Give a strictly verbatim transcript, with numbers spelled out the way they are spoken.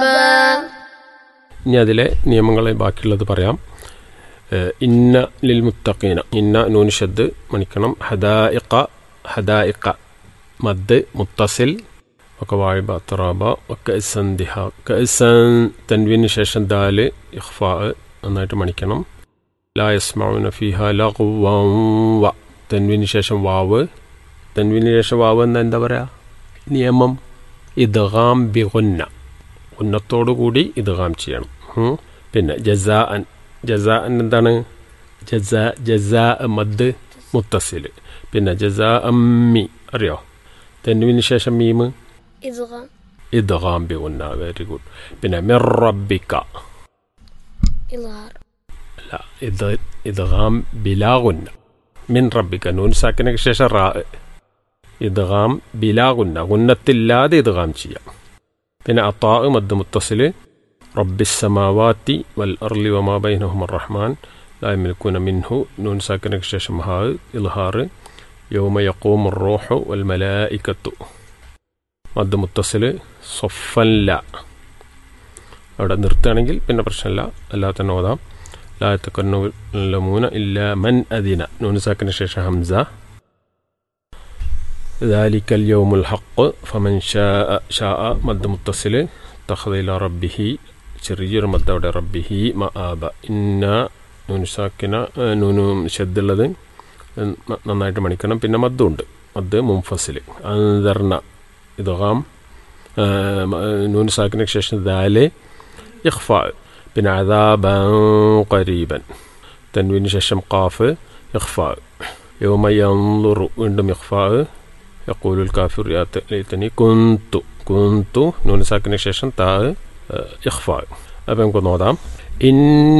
ഇനി അതിലെ നിയമങ്ങളെ ബാക്കിയുള്ളത് പറയാം. ഇന്ന ലിൽ മുത്തഖീന, ഇന്ന നൂൻ ഷദ് മണിക്കണം. ഹദായിഖ, ഹദായിഖ മദ് മുത്തസിൽ. ഒക്കെ വായിബ അത്റാബ ഒക്കെ സന്ദിഹ കഅസൻ തൻവീന് ശേഷം ദാല് ഇഖ്ഫാ നന്നായിട്ട് മണിക്കണം. ലാ യസ്മഊന ഫീഹാ ലഗ്വൻ വ, തൻവീന് ശേഷം വാവ്. തൻവീന് ശേഷം വാവ് എന്താ എന്താ പറയുക നിയമം? ഇദ്ഗാം ബി ഗുന്ന, ഗുന്നത്തോടു കൂടി ഇദ്ഗാം ചെയ്യണം. പിന്നെ ജസാഅൻ, ജസാഅൻ എന്താണ്? ജസാ, ജസാ മദ് മുത്തസിൽ. പിന്നെ ജസാ അമ്മി അറിയോ? തൻവീന് ശേഷം മീമ് ഇദ്ഗാം, ഇദ്ഗാം ബി ഗുന്ന. Very good. പിന്നെ മിർ റബ്ബിക, ഇദ്ഹാർ. അല്ല, ഇത് ഇദ്ഗാം ബിലാ ഗുന്ന. മിൻ റബ്ബിക നൂൻ സാക്കിനക്ക് ശേഷം റാ. ഇദ്ഗാം ബിലാ ഗുന്ന, ഗുന്നത്തില്ലാതെ ഇദ്ഗാം ചെയ്യാം. പിന്നെ അത്താ മദ് മുത്തസിൽ. റബ്ബിസ് സമാവാതി വൽ അർളി വമാ ബൈനഹുമ റഹ്മാൻ ലാ യംലികൂന മിൻഹു നൂൻ സാക്കിനക്ക് ശേഷം ഹാ ഇൽഹാർ. യൗമ യഖൂമുർ റൂഹു വൽ മലായികത്തു മദ് മുത്തസിൽ. സൊഫല്ല, അവിടെ നിർത്തുകയാണെങ്കിൽ പിന്നെ പ്രശ്നമില്ല, അല്ലാതെ തന്നെ ഓതാം. ലാ യതകല്ലമൂന ഇല്ലാ മൻ അദിന നൂൻ സാക്കിനക്ക് ശേഷം ഹംസ. ذلك اليوم الحق فمن شاء شاء മദ് മുത്തസിൽ. തഖദ ഇലാ റബ്ബിഹി ചെറിയൊരു മദ് അവിടെ. റബ്ബിഹി മആബ. ഇന്ന നൂൻ സാക്കിന നൂനു ഷദ്ദുള്ളത് നന്നായിട്ട് മണിക്കണം. പിന്നെ മദ്ദുണ്ട്, മദ് മുൻഫസിൽ. അൻദർന ഇദ്ഗാം നൂൻ സാക്കിനക്ക് ശേഷം ദാല് ഇഖ്ഫാ. പിന്നെ അദാബൻ ഖരീബൻ തൻവീന് ശേഷം ഖാഫ് ഇഖ്ഫാ. യൗമ യൻളുറു വീണ്ടും ഇഖ്ഫാ. യഖൂലുൽ കാഫിർ യാ ലൈതനി കുന്തു, കുന്തു നൂൻ സാക്കിനക്ക് ശേഷം താ ഇഖ്ഫാ. അപ്പം നമുക്ക് നോക്കാം. ഇൻ